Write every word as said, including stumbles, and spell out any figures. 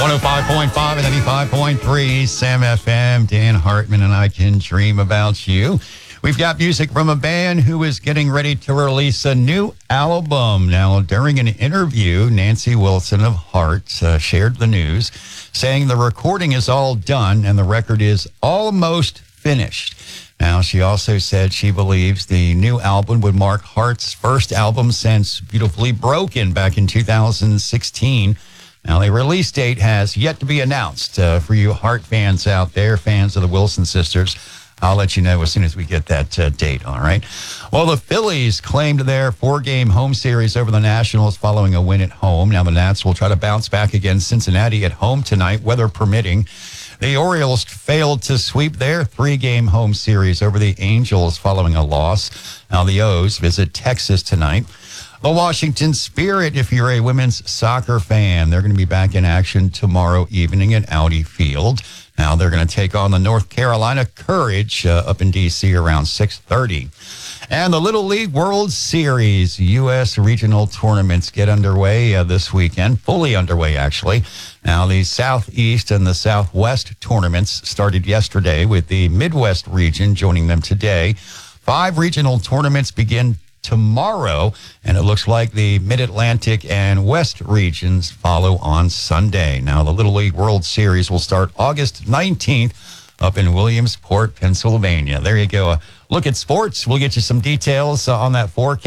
oh five point five and ninety-five point three Sam F M. Dan Hartman and I Can Dream About You. We've got music from a band who is getting ready to release a new album. Now, during an interview, Nancy Wilson of Heart uh, shared the news, saying the recording is all done and the record is almost finished. Now, she also said she believes the new album would mark Heart's first album since Beautifully Broken back in two thousand sixteen. Now, the release date has yet to be announced. Uh, for you Heart fans out there, fans of the Wilson sisters, I'll let you know as soon as we get that uh, date, all right? Well, the Phillies claimed their four-game home series over the Nationals following a win at home. Now, the Nats will try to bounce back against Cincinnati at home tonight, weather permitting. The Orioles failed to sweep their three-game home series over the Angels following a loss. Now, the O's visit Texas tonight. The Washington Spirit, if you're a women's soccer fan, they're going to be back in action tomorrow evening at Audi Field. Now they're going to take on the North Carolina Courage uh, up in D C around six thirty. And the Little League World Series U S regional tournaments get underway uh, this weekend, fully underway actually. Now the Southeast and the Southwest tournaments started yesterday with the Midwest region joining them today. Five regional tournaments begin tomorrow, and it looks like the Mid-Atlantic and West regions follow on Sunday. Now, the Little League World Series will start August nineteenth up in Williamsport, Pennsylvania. There you go. A look at sports. We'll get you some details uh, on that forecast.